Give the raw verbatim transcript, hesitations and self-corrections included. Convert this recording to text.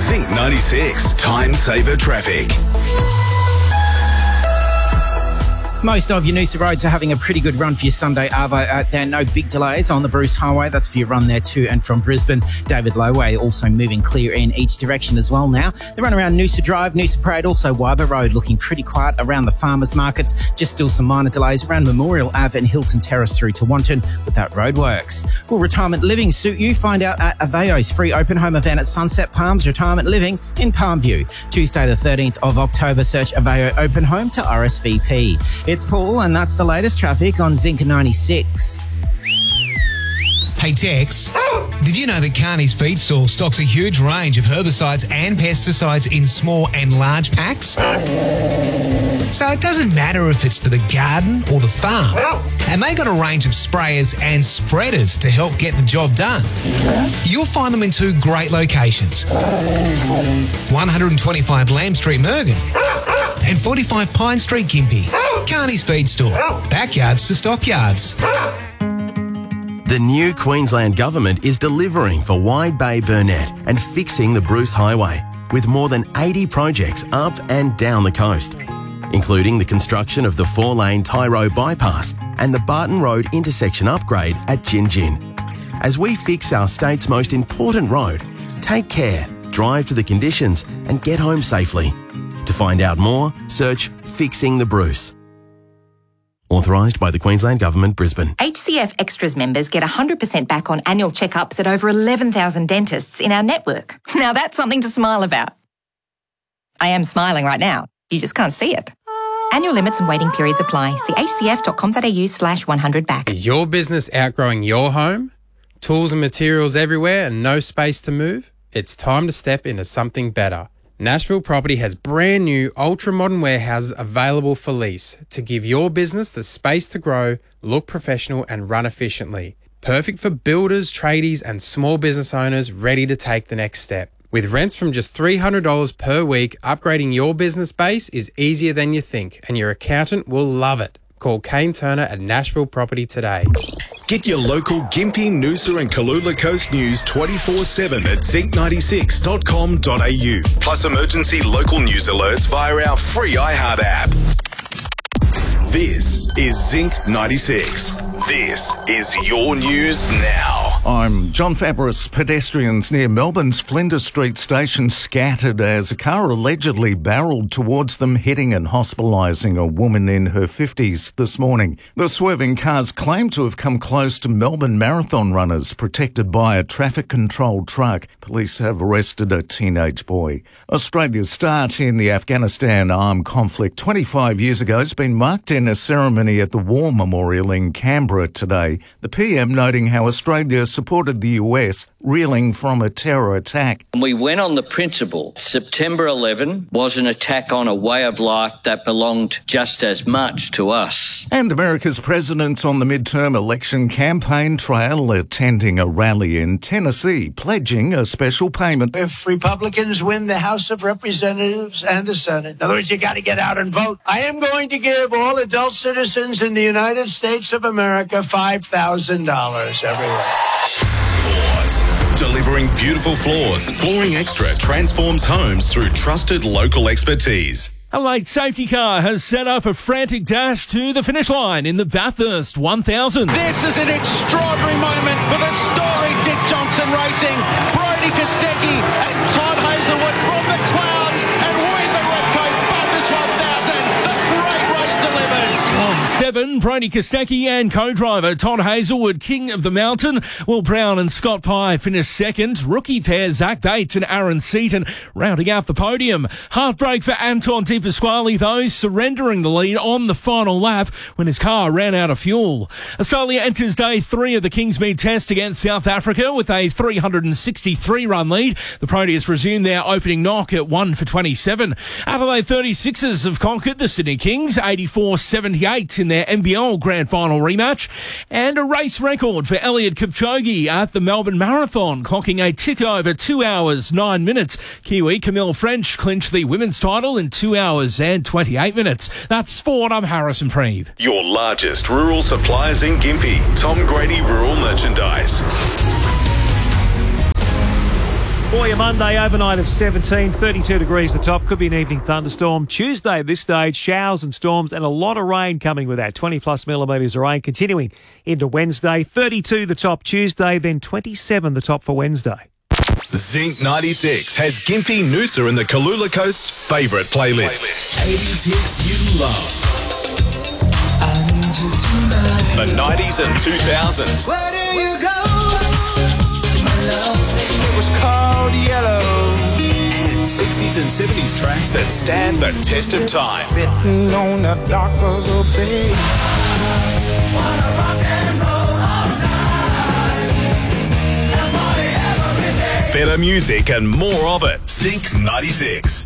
Zinc ninety-six. Time saver traffic. Most of your Noosa roads are having a pretty good run for your Sunday, Arvo. Uh, there are no big delays on the Bruce Highway. That's for your run there to and from Brisbane. David Lowway also moving clear in each direction as well now. The run around Noosa Drive, Noosa Parade, also Wyber Road looking pretty quiet around the farmers markets. Just still some minor delays around Memorial Ave and Hilton Terrace through to Wanton without roadworks. Will retirement living suit you? Find out at Aveo's free open home event at Sunset Palms Retirement Living in Palmview. Tuesday the thirteenth of October, search Aveo Open Home to R S V P. It's Paul, and that's the latest traffic on Zinc ninety-six. Hey Tex, did you know that Carney's Feed Store stocks a huge range of herbicides and pesticides in small and large packs? So it doesn't matter if it's for the garden or the farm. And they got a range of sprayers and spreaders to help get the job done. You'll find them in two great locations. one twenty-five Lamb Street, Mergen, and forty-five Pine Street, Gympie. Carney's Feed Store. Backyards to stockyards. The new Queensland Government is delivering for Wide Bay Burnett and fixing the Bruce Highway with more than eighty projects up and down the coast, including the construction of the four-lane Tyro bypass and the Barton Road intersection upgrade at Gin Gin. As we fix our state's most important road, take care, drive to the conditions and get home safely. To find out more, search Fixing the Bruce. Authorised by the Queensland Government, Brisbane. H C F Extras members get one hundred percent back on annual checkups at over eleven thousand dentists in our network. Now that's something to smile about. I am smiling right now. You just can't see it. Annual limits and waiting periods apply. See hcf.com.au slash 100 back. Is your business outgrowing your home? Tools and materials everywhere and no space to move? It's time to step into something better. Nashville Property has brand new ultra-modern warehouses available for lease to give your business the space to grow, look professional and run efficiently. Perfect for builders, tradies and small business owners ready to take the next step. With rents from just three hundred dollars per week, upgrading your business base is easier than you think and your accountant will love it. Call Kane Turner at Nashville Property today. Get your local Gympie, Noosa and Kalula Coast news twenty-four seven at zinc ninety-six dot com dot a u. Plus emergency local news alerts via our free iHeart app. This is Zinc ninety-six. This is your news now. I'm John Fabris. Pedestrians near Melbourne's Flinders Street station scattered as a car allegedly barreled towards them, hitting and hospitalising a woman in her fifties this morning. The swerving cars claim to have come close to Melbourne Marathon runners protected by a traffic control truck. Police have arrested a teenage boy. Australia's start in the Afghanistan armed conflict twenty-five years ago has been marked in a ceremony at the War Memorial in Canberra today. The P M noting how Australia supported the U S reeling from a terror attack. We went on the principle September eleventh was an attack on a way of life that belonged just as much to us. And America's president on the midterm election campaign trail attending a rally in Tennessee, pledging a special payment. If Republicans win the House of Representatives and the Senate, in other words, you got to get out and vote, I am going to give all adult citizens in the United States of America five thousand dollars every year. Sport. Delivering beautiful floors, Flooring Extra transforms homes through trusted local expertise. A late safety car has set up a frantic dash to the finish line in the Bathurst one thousand. This is an extraordinary moment for the storied Dick Johnson Racing. Brodie Kostecki and Todd Hazelwood from the clouds and win the Repco Bathurst one thousand. The great race delivers. On seven, Brodie Kostecki and co-driver Todd Hazelwood, king of the mountain. Will Brown and Scott Pye finished second. Rookie pair Zach Bates and Aaron Seaton rounding out the podium. Heartbreak for Anton Di Pasquale, though, surrendering the lead on the final lap when his car ran out of fuel. Australia enters day three of the Kingsmead Test against South Africa with a three hundred sixty-three run lead. The Proteas resume their opening knock at one for twenty-seven. Adelaide thirty-sixers have conquered the Sydney Kings eighty-four seventy-eight in their N B L Grand Final rematch. And a race record for Eliud Kipchoge at the Melbourne Marathon, clocking a tick over two hours, nine minutes. Kiwi Camille French clinched the women's title in two hours and twenty-eight minutes. That's sport. I'm Harrison Preeve. Your largest rural suppliers in Gympie. Tom Grady Rural Merchandise. For your Monday, overnight of seventeen, thirty-two degrees the top. Could be an evening thunderstorm. Tuesday at this stage, showers and storms and a lot of rain coming with that. twenty plus millimetres of rain continuing into Wednesday. thirty-two the top Tuesday, then twenty-seven the top for Wednesday. Zinc ninety-six has Gympie, Noosa and the Kalula Coast's favourite playlist. eighties hits you love. The nineties and two thousands. Where do you go? My love, it was called Yellow. And sixties and seventies tracks that stand the test of time. Sitting on the dock of the bay. Wanna rock and roll all night. And party every day. Better music and more of it. Zinc ninety-six.